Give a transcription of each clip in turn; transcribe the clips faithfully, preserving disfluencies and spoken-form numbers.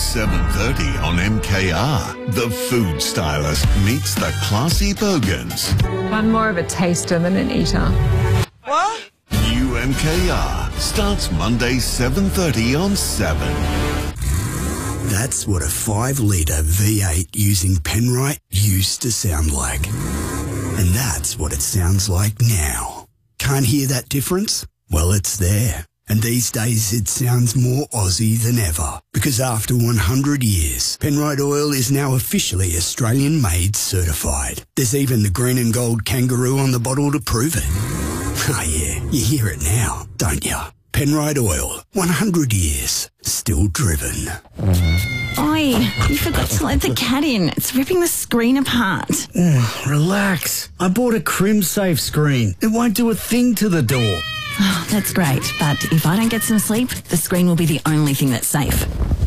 seven thirty on M K R. The food stylist meets the classy bogans. I'm more of a taster than an eater. What? New M K R starts Monday seven thirty on seven. That's what a five litre V eight using Penrite used to sound like. And that's what it sounds like now. Can't hear that difference? Well, it's there. And these days it sounds more Aussie than ever. Because after one hundred years, Penrite Oil is now officially Australian-made certified. There's even the green and gold kangaroo on the bottle to prove it. Oh yeah, you hear it now, don't you? Penrite Oil, one hundred years, still driven. Oi, you forgot to let the cat in. It's ripping the screen apart. Oh, relax. I bought a CrimSafe screen. It won't do a thing to the door. Oh, that's great, but if I don't get some sleep, the screen will be the only thing that's safe.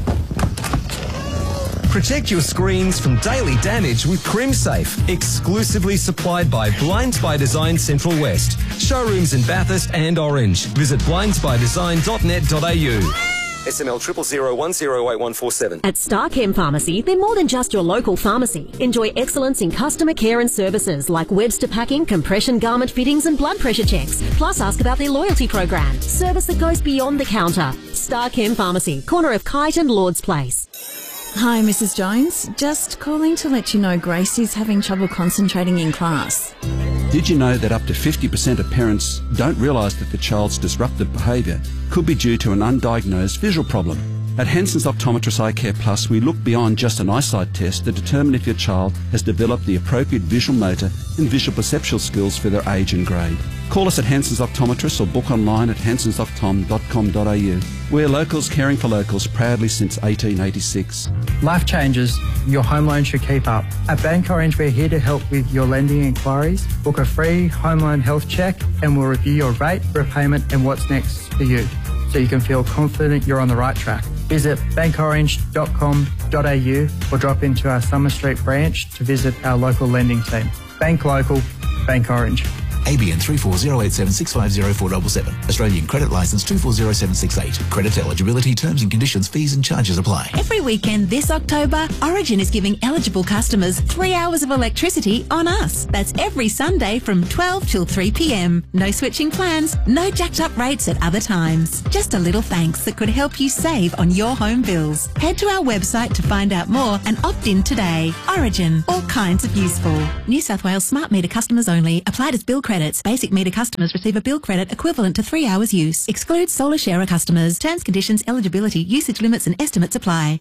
Protect your screens from daily damage with CrimSafe, exclusively supplied by Blinds by Design Central West. Showrooms in Bathurst and Orange. Visit blinds by design dot net dot a u. S M L triple zero one zero eight one four seven. At Starchem Pharmacy, they're more than just your local pharmacy. Enjoy excellence in customer care and services like Webster packing, compression garment fittings and blood pressure checks. Plus ask about their loyalty program. Service that goes beyond the counter. Starchem Pharmacy, corner of Kite and Lord's Place. Hi, Missus Jones. Just calling to let you know Grace is having trouble concentrating in class. Did you know that up to fifty percent of parents don't realise that the child's disruptive behaviour could be due to an undiagnosed visual problem? At Hanson's Optometrist Eye Care Plus, we look beyond just an eyesight test to determine if your child has developed the appropriate visual motor and visual perceptual skills for their age and grade. Call us at Hanson's Optometrist or book online at hansons optom dot com dot a u. We're locals caring for locals proudly since eighteen eighty-six. Life changes. Your home loan should keep up. At Bank Orange, we're here to help with your lending inquiries. Book a free home loan health check and we'll review your rate, repayment and what's next for you, so you can feel confident you're on the right track. Visit bank orange dot com dot a u or drop into our Summer Street branch to visit our local lending team. Bank local, Bank Orange. A B N three four zero eight seven six five zero four seven seven. Australian Credit Licence two four zero seven six eight. Credit eligibility, terms and conditions, fees and charges apply. Every weekend this October, Origin is giving eligible customers three hours of electricity on us. That's every Sunday from twelve till three p m. No switching plans, no jacked up rates at other times. Just a little thanks that could help you save on your home bills. Head to our website to find out more and opt in today. Origin, all kinds of useful. New South Wales smart meter customers only. Applied as bill credits. Basic meter customers receive a bill credit equivalent to three hours use. Excludes solar sharer customers. Terms, conditions, eligibility, usage limits and estimates apply.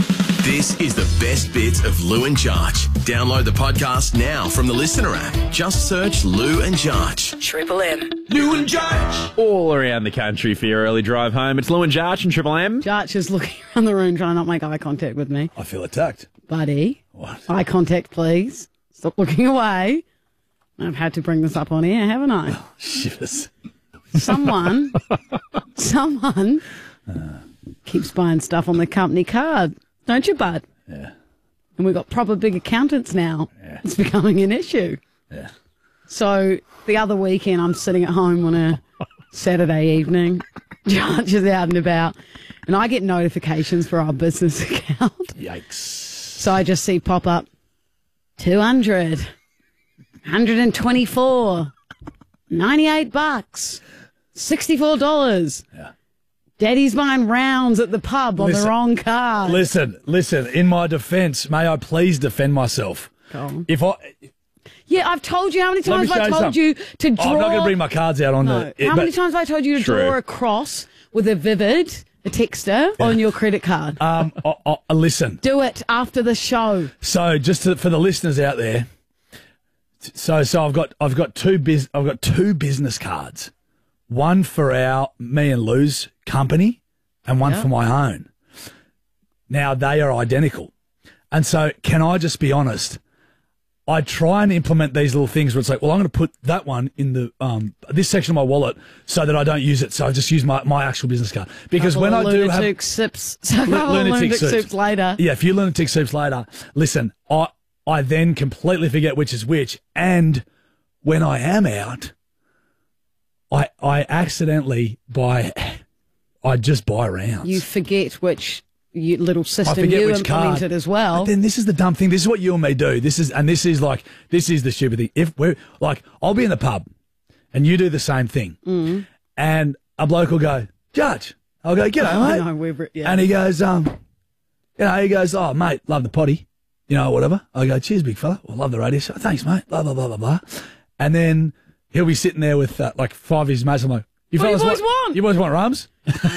This is the best bits of Lou and Jarch. Download the podcast now from the Listener app. Just search Lou and Jarch. Triple M. Lou and Jarch. All around the country for your early drive home. It's Lou and Jarch and Triple M. Jarch is looking around the room trying not to make eye contact with me. I feel attacked. Buddy. What? Eye contact, please. Stop looking away. I've had to bring this up on air, haven't I? Oh, shivers. Someone, someone uh, keeps buying stuff on the company card, don't you, bud? Yeah. And we've got proper big accountants now. Yeah. It's becoming an issue. Yeah. So the other weekend, I'm sitting at home on a Saturday evening, Jarch is out and about, and I get notifications for our business account. Yikes. So I just see pop up two hundred. one hundred twenty-four, ninety-eight bucks, sixty-four dollars. Yeah. Daddy's buying rounds at the pub on Listen, the wrong card. Listen, listen, in my defence, may I please defend myself? Go on. If I... Yeah, I've told you how many Let me times show I you told something. you to draw... Oh, I'm not going to bring my cards out on no. the... it- How many but- times have I told you to True. draw a cross with a Vivid, a texter, on your credit card? Um, oh, oh, listen. Do it after the show. So, just to, for the listeners out there, so so I've got I've got two bus I've got two business cards, one for our me and Lou's company, and one Yeah. for my own. Now they are identical, and so can I just be honest? I try and implement these little things where it's like, well, I'm going to put that one in the um this section of my wallet so that I don't use it. So I just use my, my actual business card because Couple when of I do lunatic have sips, so Lu- lunatic, lunatic soups. soups later. Yeah, a few lunatic soups later. Listen, I I then completely forget which is which, and when I am out, I I accidentally buy, I just buy rounds. You forget which you, little I system forget you which implemented card. as well. But then this is the dumb thing. This is what you and me do. This is and this is like this is the stupid thing. If we're like, I'll be in the pub, and you do the same thing, Mm. and a bloke will go, Judge. I'll go, g'day, I mate. know, we're- yeah. And he goes, um, you know, he goes, oh, mate, love the potty, you know, whatever. I go, cheers, big fella. Well, love the radio show. Thanks, mate. Blah, blah, blah, blah, blah. And then he'll be sitting there with uh, like five of his mates. I'm like, you What do you fellas boys want? You boys want rums?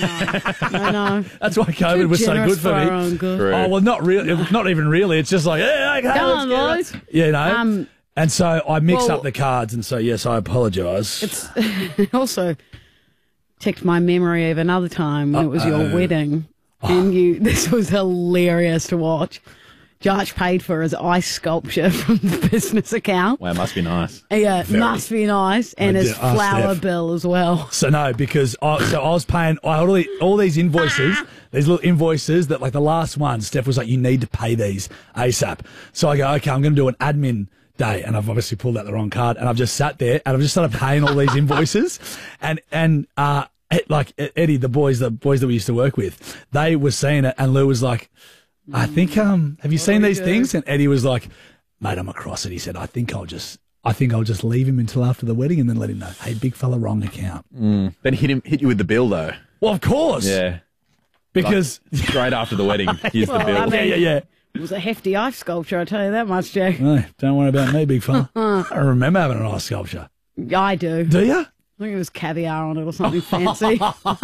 I know. That's why COVID Too was so generous good for for me. our own good. True. Oh, well, not really. Not even really. It's just like, yeah, okay, Come let's on, get it. boys. You know? Um, and so I mix well- up the cards, and so, yes, I apologise. It's it also ticked my memory of another time when it was your Uh-oh. wedding, and you. This was hilarious to watch. Jarch paid for his ice sculpture from the business account. Wow, must be nice. Yeah, Very. must be nice, and I his did ask flower Steph. bill as well. So no, because I, so I was paying I had all, the, all these invoices, these little invoices that like the last one, Steph was like, you need to pay these ASAP. So I go, okay, I'm going to do an admin day, and I've obviously pulled out the wrong card, and I've just sat there and I've just started paying all these invoices, and and uh, it, like Eddie, the boys, the boys that we used to work with, they were seeing it, and Lou was like, I think, um, have you seen do we these do? things? And Eddie was like, mate, I'm across it. He said, I think I'll just. I think I'll just leave him until after the wedding and then let him know. Hey, big fella, wrong account. Mm. Then hit him, hit you with the bill though. Well, of course. Yeah. Because Like, straight after the wedding, here's Well, the bill. I mean- yeah, yeah, yeah. It was a hefty ice sculpture, I tell you that much, Jack. No, don't worry about me, big fella. I remember having an ice sculpture. I do. Do you? I think it was caviar on it or something fancy.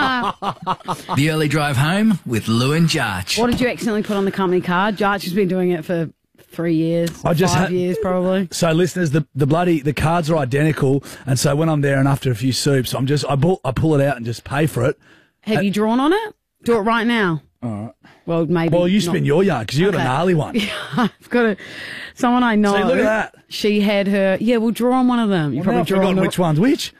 The early drive home with Lou and Jarch. What did you accidentally put on the company card? Jarch has been doing it for three years, I just five had- years probably. So, listeners, the, the bloody the cards are identical, and so when I'm there and after a few soups, I'm just I pull I pull it out and just pay for it. Have you drawn on it? Do it right now. All right. Well, maybe. Well, you not. spin your yarn because you got Okay. a gnarly one. I've got a someone I know. See, look at that. She had her. Yeah, we'll draw on one of them. You Well, now probably I've draw forgotten on which one's which.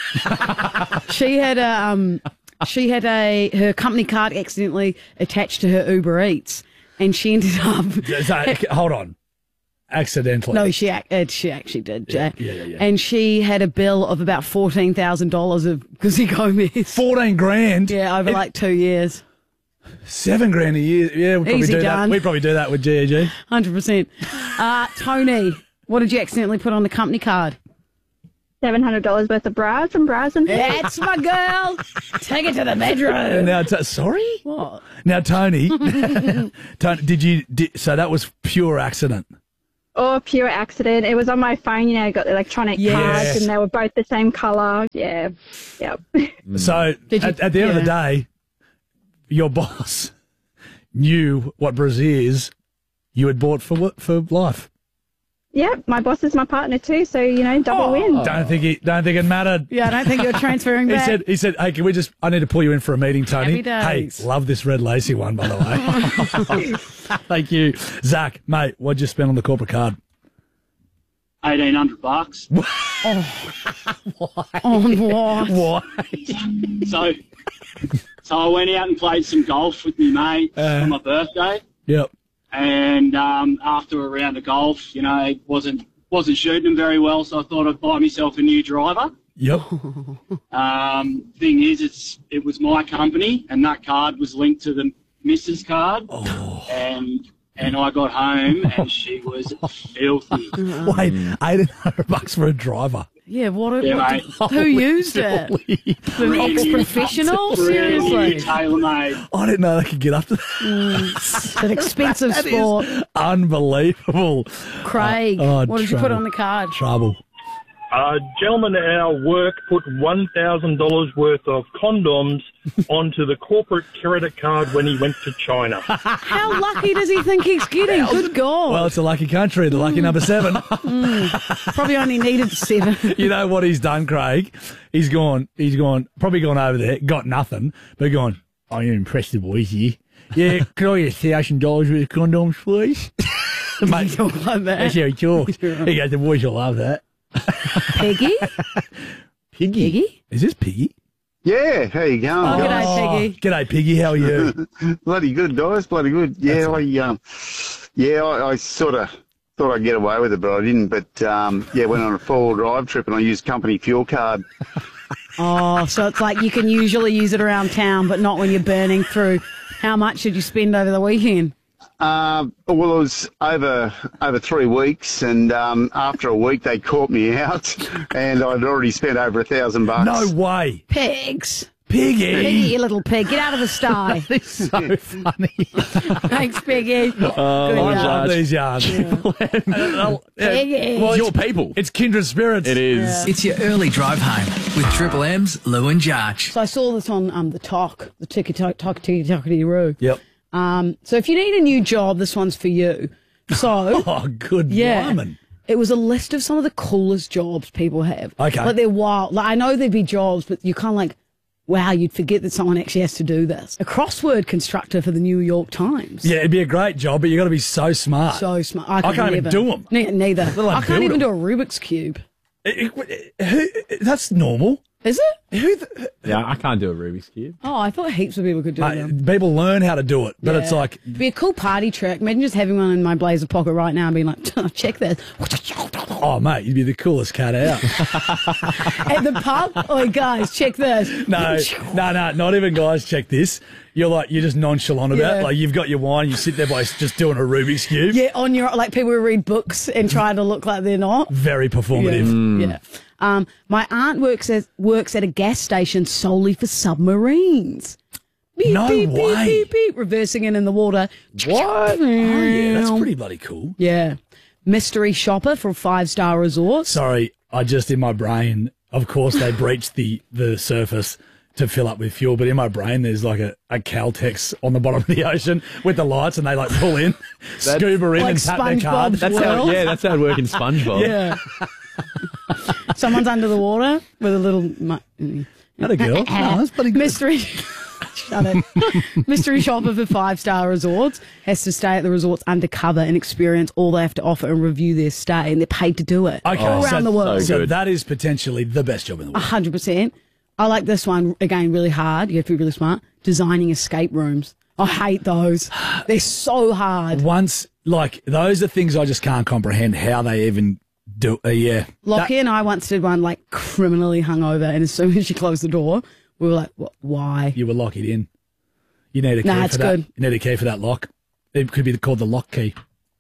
She had a um, she had a her company card accidentally attached to her Uber Eats, and she ended up. So, hold on. Accidentally. No, she ac- uh, she actually did, Jay. Yeah, yeah, yeah. And she had a bill of about fourteen thousand dollars of Guzzi Gomez. Fourteen grand. Yeah, over It- like two years, Seven grand a year. Yeah, we probably Easy do done. that. We probably do that with G A G. hundred percent. Uh, Tony, what did you accidentally put on the company card? seven hundred dollars worth of bras from Bras and Fit. That's my girl. Take it to the bedroom. And now, t- sorry. What? Now, Tony, Tony, did you? Did, so that was pure accident. Oh, pure accident. It was on my phone, you know, I got the electronic Yes. cards and they were both the same colour. Yeah. Yep. So Did you- at, at the end of the yeah. day, your boss knew what braziers you had bought for wo- for life. Yep. My boss is my partner too, so, you know, double win. Don't think it. Don't think it mattered. Yeah, I don't think you're transferring He back. said, "He said, hey, can we just? I need to pull you in for a meeting, Tony. Happy days. Hey, love this red lacy one, by the way. Thank you, Zach, mate. What'd you spend on the corporate card? eighteen hundred bucks. On what? Why? So, so I went out and played some golf with my mate Uh. for my birthday, Yep. and um, after a round of golf, you know, wasn't wasn't shooting them very well, so I thought I'd buy myself a new driver. Yep. Um, thing is, it's it was my company, and that card was linked to the missus card, Oh. and and I got home and she was filthy. Wait, eighteen hundred bucks for a driver. Yeah, what? Yeah, what mate. did- who used it? The ex-professional? Seriously. Really tailor-made. I didn't know they could get up to that. Mm, it's an expensive That is sport. Unbelievable. Craig, Oh, what did you put trouble. on the card? Trouble. A gentleman at our work put one thousand dollars worth of condoms onto the corporate credit card when he went to China. How lucky does he think he's getting? Good God. Well, it's a lucky country, the lucky number seven. Mm, probably only needed seven. You know what he's done, Craig? He's gone, he's gone, probably gone over there, got nothing, but gone, oh, you're impressed the boys here. Yeah, can I get a thousand dollars worth of condoms, please? Mate, Talk like that. that's how he talks. He goes, the boys will love that. Peggy? Piggy? Piggy? Is this Piggy? Yeah, how you going? Oh, guys? g'day, Peggy. G'day, Piggy, how are you? Bloody good, guys. Bloody good. Yeah, I um, yeah, I, I sort of thought I'd get away with it, but I didn't. But um, yeah, went on a four-wheel drive trip and I used company fuel card. Oh, so it's like you can usually use it around town, but not when you're burning through How much did you spend over the weekend? Um, well, it was over over three weeks, and um, after a week they caught me out, and I'd already spent over a thousand bucks. No way. Pigs. Piggy. Piggy, you little pig. Get out of the sty. That is so funny. Thanks, Piggy. Oh, Good I yarn. love these yards. Piggy. Well, It's your people. It's kindred spirits. It is. It's your early drive home with Triple M's Lou and Jarch. So I saw this on um, the talk, the ticky talk, talk, ticky talkity roo. Yep. Um, so if you need a new job, this one's for you. So Oh, good yeah, blimey. it was a list of some of the coolest jobs people have. Okay. Like they're wild. Like I know there'd be jobs, but you kind of like, wow, you'd forget that someone actually has to do this. A crossword constructor for the New York Times. Yeah, it'd be a great job, but you got to be so smart. So smart. I could can't even never. do 'em. Ne- neither. Let alone I can't build even 'em. do a Rubik's Cube. It- it- who- that's normal. Is it? Who the, Yeah, I can't do a Rubik's Cube. Oh, I thought heaps of people could do Mate, them. people learn how to do it, but it's Yeah. like, It'd be a cool party trick. Imagine just having one in my blazer pocket right now and being like, check this. oh, mate, you'd be the coolest cat out. At the pub? Oh, guys, check this. No, no, no, not even guys check this. You're like, you're just nonchalant about Yeah. it. Like, you've got your wine, you sit there by just doing a Rubik's Cube. Yeah, on your, like people who read books and try to look like they're not. Very performative. Yeah. yeah. Um, my aunt works at, works at a gas station solely for submarines. Beep, No beep, way. Beep, beep, beep, reversing it in the water. What? Oh, yeah, that's pretty bloody cool. Yeah. Mystery shopper for five-star resorts. Sorry, I just, in my brain, of course, they breached the, the surface to fill up with fuel, but in my brain, there's like a, a Caltex on the bottom of the ocean with the lights, and they like pull in, scuba in, Like and tap their card. SpongeBob's That's how, World. yeah, that's how it works in SpongeBob. Yeah. Someone's under the water with a little... mu- Not a girl. Oh, that's bloody good. Mystery... Shut it. Mystery shopper for five-star resorts has to stay at the resorts undercover and experience all they have to offer and review their stay, and they're paid to do it Okay, all so- around the world. So that is potentially the best job in the A world. hundred percent. I like this one, again, really hard. You have to be really smart. Designing escape rooms. I hate those. They're so hard. Once, like, those are things I just can't comprehend how they even do. Uh, yeah. Lockie and I once did one like criminally hungover, and as soon as she closed the door, we were like, "Wh- why? You were locked in. You need a key Nah, for it's that. good. You need a key for that lock. It could be called the lock key.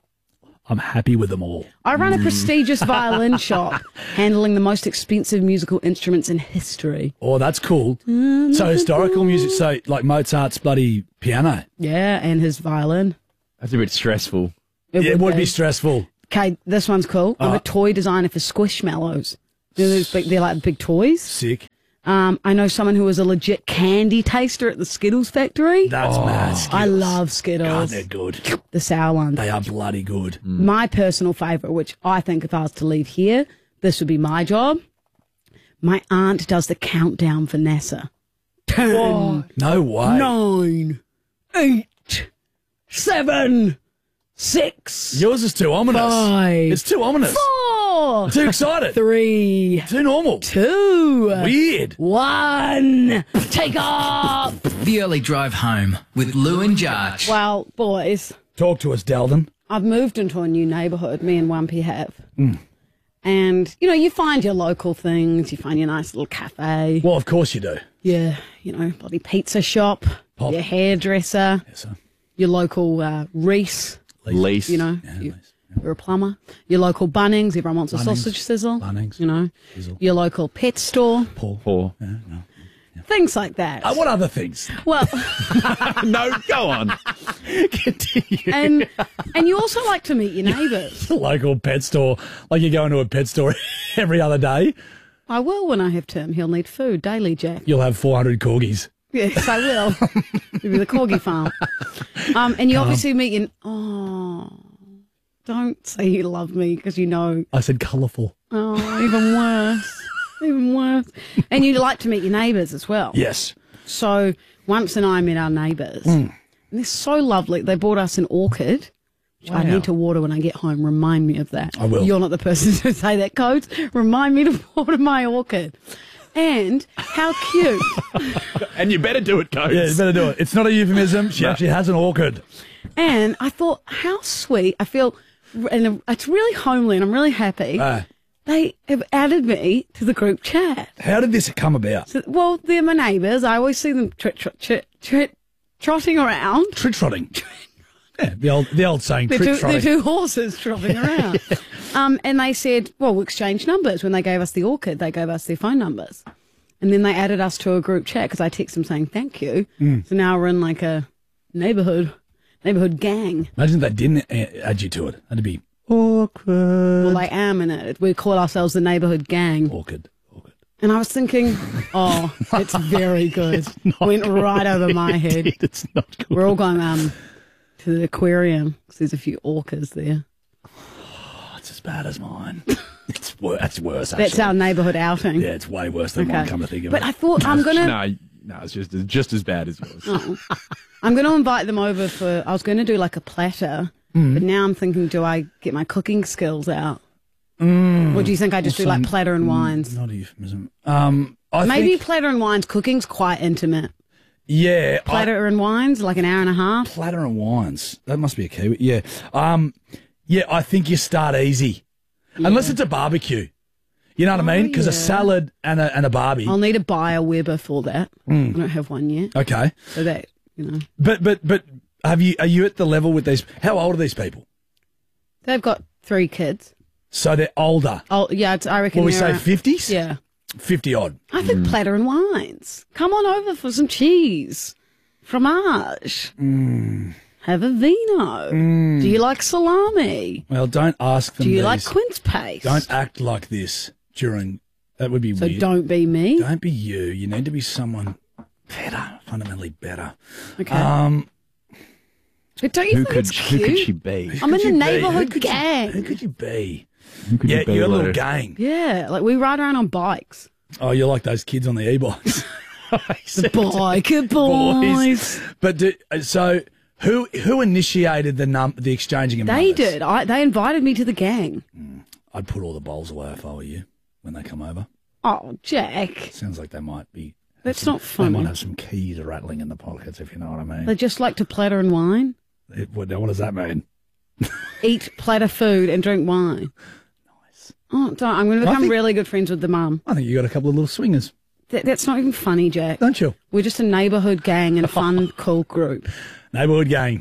I'm happy with them all. I run a Mm. prestigious violin shop, handling the most expensive musical instruments in history. Oh, that's cool. So historical music, so like Mozart's bloody piano. Yeah, and his violin. That's a bit stressful. It yeah, would it would be. be stressful. Okay, this one's cool. I'm Uh, a toy designer for Squishmallows. You know, those big, they're like big toys. Sick. Um, I know someone who was a legit candy taster at the Skittles factory. That's mad. I Skittles. love Skittles. God, they're good. The sour ones. They are bloody good. My personal favourite, which I think if I was to leave here, this would be my job. My aunt does the countdown for NASA. Ten, No way. nine, eight, seven, six, Yours is too ominous. five, It's too ominous. four, Too excited. three, Too normal. two, Weird. one. Take off. The early drive home with Lou and Jarch. Well, boys, Talk to us, Dalton. I've moved into a new neighbourhood, me and Wumpy have. Mm. And, you know, you find your local things, you find your nice little cafe. Well, of course you do. Yeah, you know, bloody pizza shop, Pop. your hairdresser, Yes, sir. your local uh, Reese, Lease. you know, you, you're a plumber, your local Bunnings, everyone wants a Bunnings. sausage sizzle, Bunnings. you know, Sizzle. your local pet store, Paul. Four. Yeah, no. things like that. Uh, what other things? Well, No, go on. Continue. and and you also like to meet your neighbours. Local pet store. Like you go into a pet store every other day. I will when I have Tim. He'll need food daily, Jack. You'll have four hundred corgis. Yes, I will. It'll be the corgi farm. Um, and you obviously meet your... Oh, don't say you love me because you know... I said colourful. Oh, even worse. Even worse. And you like to meet your neighbours as well. Yes. So once and I met our neighbours. And they're so lovely. They bought us an orchid, which I Wow. need to water when I get home. Remind me of that. I will. You're not the person to say that, Codes. Remind me to water my orchid. And how cute. And you better do it, Coach. Yeah, you better do it. It's not a euphemism. She No. actually has an orchid. And I thought, how sweet. I feel, and it's really homely and I'm really happy. Uh, They have added me to the group chat. how did this come about? So, well, they're my neighbours. I always see them. Tr- tr- tr- tr- trotting around. Trick trotting. Yeah, the old the old saying, They're trick two, trotting. they're two horses trotting around. um, and they said, well, we'll exchange numbers. When they gave us the orchid, they gave us their phone numbers. And then they added us to a group chat because I texted them saying thank you. Mm. So now we're in like a neighbourhood neighbourhood gang. Imagine they didn't a- add you to it. That'd be awkward. Well, I am in it. We call ourselves the neighbourhood gang. Awkward. And I was thinking, oh, it's very good. Went right over my head. Indeed, it's not good. We're all going um to the aquarium because there's a few orcas there. Oh, it's as bad as mine. It's worse. That's worse. Actually. That's our neighbourhood outing. Yeah, it's way worse than Okay. mine. Come to think of But it. I thought I'm gonna. No, no, it's just just as bad as yours. Oh. I'm going to invite them over for. I was going to do like a platter, Mm. but now I'm thinking, do I get my cooking skills out? Mm. Or do you think I just do Also, like platter and mm, wines? Not a euphemism. Um, I Maybe think, platter and wines. Cooking's quite intimate. yeah, I- Platter and wines, like an hour and a half. platter and wines. That must be a key. Yeah. Um, yeah, I think you start easy. Unless it's a barbecue. You know what I mean? Because yeah. a salad and a, and a barbie. I'll need to buy a Weber for that. Mm. I don't have one yet. Okay. So that, you know. But, but, but have you, are you at the level with these? How old are these people? They've got three kids. So they're older. Oh, yeah, it's, I reckon Will we they're say around- fifties? Yeah. fifty odd. I think platter and wines. Come on over for some cheese. Fromage. Mm. Have a vino. Mm. Do you like salami? Well, don't ask them Do you these. like quince paste? Don't act like this during, that would be So weird. don't be me. Don't be you. You need to be someone better, fundamentally better. Okay. Um, But don't you Who think could it's who cute? could she be? I'm in could the you be? neighbourhood Who could you- gang. who could you be? Who could Yeah, you be, you're a little Lou? gang. Yeah, like we ride around on bikes. Oh, you're like those kids on the e-bikes. The biker boys. But do, so, who who initiated the num the exchanging of They numbers? did. I, they invited me to the gang. I'd put all the bowls away if I were you when they come over. Oh, Jack. Sounds like they might be. That's some- not funny. They might have some keys rattling in the pockets, if you know what I mean. They just like to platter and wine. It- what, what does that mean? Eat platter food and drink wine. Nice. Oh, don't. I'm going to I become think- really good friends with the mum. I think you got a couple of little swingers, That, that's not even funny, Jack. don't you? We're just a neighbourhood gang and a fun, cool group. Neighbourhood gang.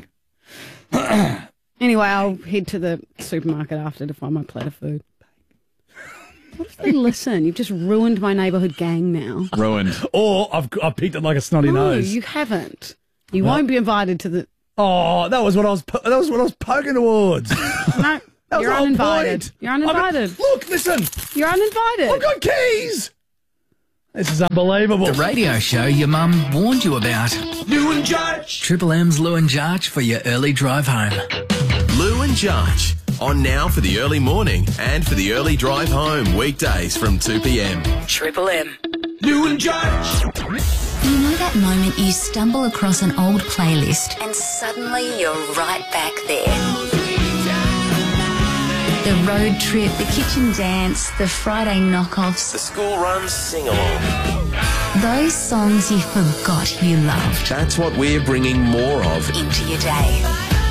Anyway, I'll head to the supermarket after to find my platter food. What if they listen? You've just ruined my neighbourhood gang now. Ruined. Or I've I've picked it like a snotty No, nose. you haven't. You Well- won't be invited to the. Oh, that was what I was. po- That was what I was poking towards. No, That was you're the whole uninvited. point. You're I mean, uninvited. look, listen. You're uninvited. I've got keys. This is unbelievable. The radio show your mum warned you about. Lou and Judge. Triple M's Lou and Jarch for your early drive home. Lou and Judge. On now for the early morning and for the early drive home weekdays from two p.m. Triple M. Lou and Judge. You know that moment you stumble across an old playlist and suddenly you're right back there. The road trip, the kitchen dance, the Friday knockoffs. The school runs sing-along. Those songs you forgot you loved. That's what we're bringing more of. Into your day.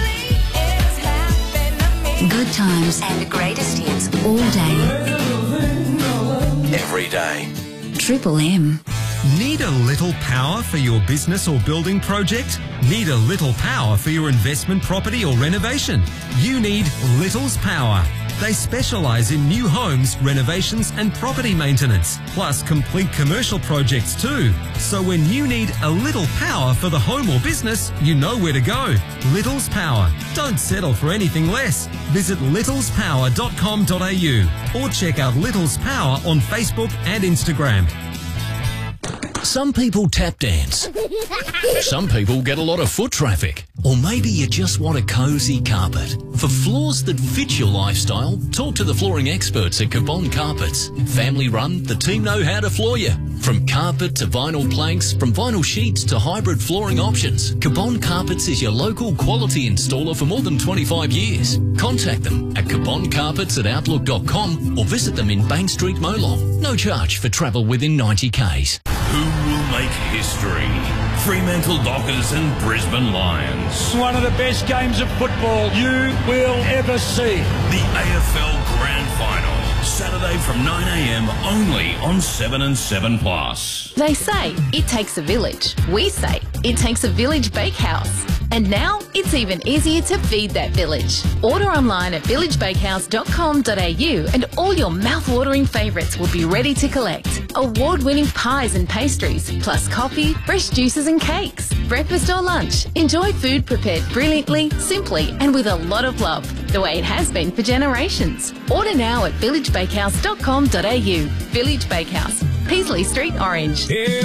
Good times and greatest hits all day. Every day. Triple M. Need a little power for your business or building project? Need a little power for your investment property or renovation? You need Little's Power. They specialise in new homes, renovations and property maintenance, plus complete commercial projects too. So when you need a little power for the home or business, you know where to go. Little's Power. Don't settle for anything less. Visit littlespower dot com dot a u or check out Little's Power on Facebook and Instagram. Some people tap dance. Some people get a lot of foot traffic. Or maybe you just want a cosy carpet. For floors that fit your lifestyle, talk to the flooring experts at Cabon Carpets. Family run, the team know how to floor you. From carpet to vinyl planks, from vinyl sheets to hybrid flooring options, Cabon Carpets is your local quality installer for more than twenty-five years. Contact them at cabon carpets at outlook dot com or visit them in Bank Street, Molong. No charge for travel within ninety kays. Who will make history? Fremantle Dockers and Brisbane Lions. One of the best games of football you will ever see. The A F L Grand Final, Saturday from nine a.m. only on seven and seven plus. They say it takes a village. We say It takes a village bakehouse. And now it's even easier to feed that village. Order online at village bakehouse dot com dot a u and all your mouth-watering favourites will be ready to collect. Award-winning pies and pastries, plus coffee, fresh juices and cakes. Breakfast or lunch, enjoy food prepared brilliantly, simply and with a lot of love, the way it has been for generations. Order now at village bakehouse dot com dot a u. Village Bakehouse, Peasley Street, Orange.